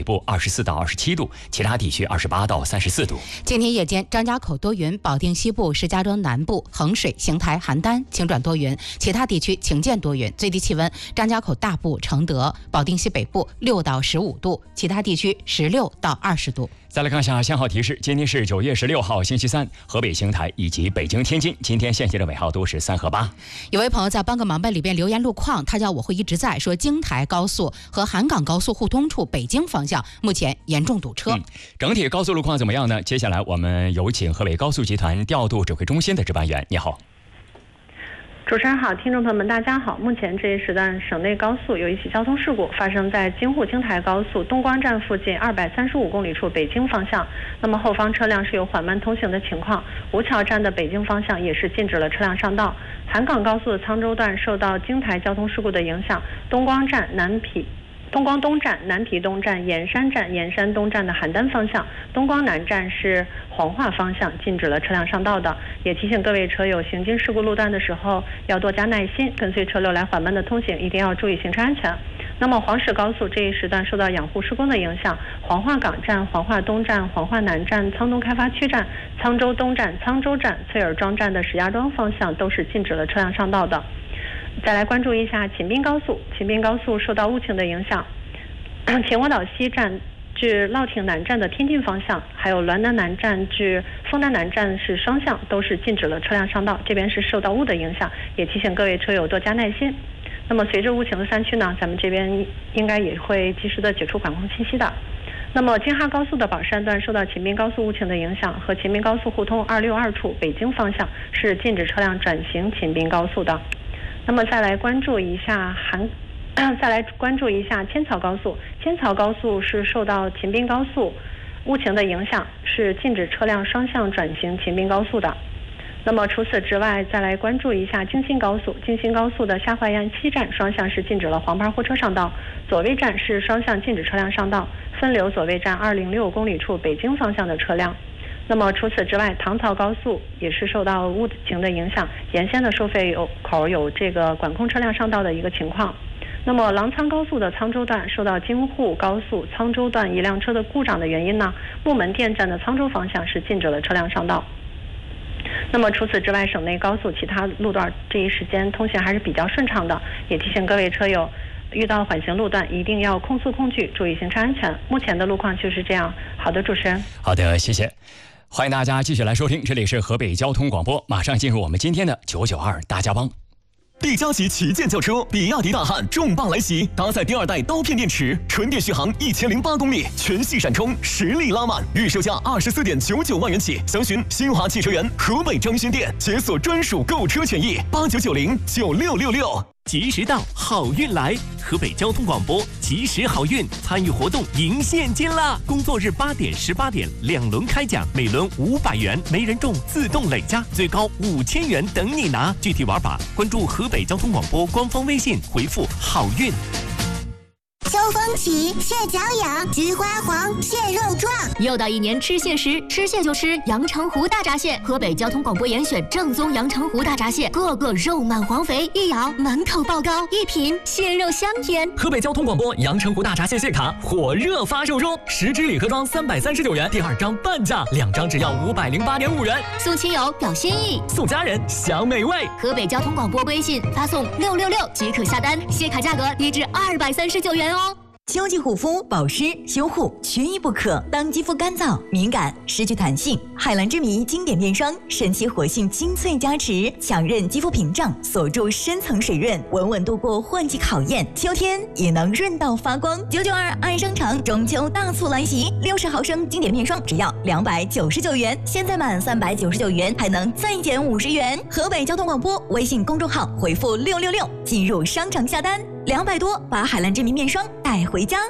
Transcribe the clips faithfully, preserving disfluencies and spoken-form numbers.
部二十四到二十七度，其他地区二十八到三十四度。 今天夜间，张家口多云，保定西部、石家庄南部、衡水、邢台、邯郸晴转多云，其他地区晴见多云。最低气温，张家口大部、承德、保定西北部六到十五度，其他地区十六到二十度。 再来看一下限号提示，今天是九月十六号星期三，河北邢台以及北京天津今天限行的尾号都是三和八。 有位朋友在帮个忙呗里边留言路况，他叫我会一直在，说京台高速和韩港高速互通处北京方向目前严重堵车。 嗯、整体高速路况怎么样呢？接下来我们有请河北高速集团调度指挥中心的值班员，你好。 主持人好，听众朋友们大家好。目前这一时段省内高速有一起交通事故发生在京沪京台高速东光站附近二百三十五公里处北京方向，那么后方车辆是有缓慢通行的情况，吴桥站的北京方向也是禁止了车辆上道。韩港高速的沧州段受到京台交通事故的影响，东光站南皮东光东站、南皮东站、盐山站、盐山东站的邯郸方向，东光南站是黄化方向禁止了车辆上道的。也提醒各位车友行经事故路段的时候要多加耐心，跟随车流来缓慢的通行，一定要注意行车安全。那么黄石高速这一时段受到养护施工的影响，黄化港站、黄化东站、黄化南站、沧东开发区站、沧州东站、沧州站、翠尔庄站的石家庄方向都是禁止了车辆上道的。再来关注一下秦滨高速，秦滨高速受到雾情的影响，秦皇岛西站至乐亭南站的天津方向，还有滦南南站至枫丹南站是双向都是禁止了车辆上道，这边是受到雾的影响，也提醒各位车友多加耐心。那么随着雾情的散去呢，咱们这边应该也会及时的解除管控信息的。那么京哈高速的宝山段受到秦滨高速雾情的影响，和秦滨高速互通二六二处北京方向是禁止车辆转行秦滨高速的。那么再来关注一下韩，再来关注一下千草高速。千草高速是受到秦滨高速雾情的影响，是禁止车辆双向转行秦滨高速的。那么除此之外，再来关注一下京新高速。京新高速的下淮岸西站双向是禁止了黄牌货车上道，左卫站是双向禁止车辆上道，分流左卫站二零六公里处北京方向的车辆。那么除此之外，唐曹高速也是受到雾情的影响，沿线的收费有口有这个管控车辆上道的一个情况。那么郎沧高速的沧州段受到京沪高速沧州段一辆车的故障的原因呢，木门店站的沧州方向是禁止了车辆上道。那么除此之外，省内高速其他路段这一时间通行还是比较顺畅的，也提醒各位车友遇到缓行路段一定要控速控距，注意行车安全。目前的路况就是这样。好的，主持人。 好的，谢谢。欢迎大家继续来收听，这里是河北交通广播，马上进入我们今天的九九二大家帮。 力嘉旗旗舰轿车比亚迪大汉重磅来袭，搭载第二代刀片电池，纯电续航一千零八公里，全系闪充，实力拉满，预售价二十四点九九万元起，详询新华汽车园河北张轩店，解锁专属购车权益，八九九零九六六六。 及时到，好运来！河北交通广播及时好运参与活动赢现金啦！工作日八点、十八点两轮开奖，每轮五百元，没人中自动累加，最高五千元等你拿。具体玩法关注河北交通广播官方微信，回复好运。 秋风起，蟹脚痒，菊花黄，蟹肉壮。 又到一年吃蟹时，吃蟹就吃阳澄湖大闸蟹。河北交通广播严选正宗阳澄湖大闸蟹，个个肉满黄肥，一咬满口爆膏，一品蟹肉香甜。 河北交通广播阳澄湖大闸蟹蟹卡火热发售中，十支礼盒装三百三十九元，第二张半价，两张只要五百零八点五元。 送亲友表心意， 送家人享美味。 河北交通广播微信发送六六六即可下单，蟹卡价格低至二百三十九元哦。 秋季护肤、保湿、修护缺一不可。当肌肤干燥、敏感、失去弹性，海蓝之谜经典面霜，神奇活性精粹加持，强韧肌肤屏障，锁住深层水润，稳稳度过换季考验。秋天也能润到发光。九九二爱商场中秋大促来袭，六十毫升经典面霜只要两百九十九元，现在满三百九十九元还能再减五十元。河北交通广播微信公众号回复六六六进入商场下单。两百多，把海蓝之谜面霜带回家。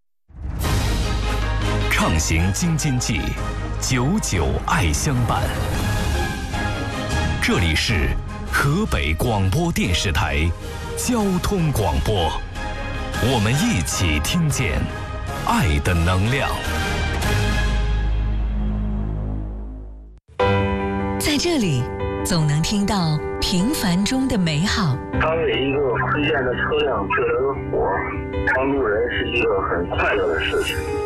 畅行京津冀，九九爱相伴。这里是河北广播电视台交通广播，我们一起听见爱的能量。 在这里，总能听到平凡中的美好。 当有一个推荐的车辆追了个火，帮助人是一个很快乐的事情。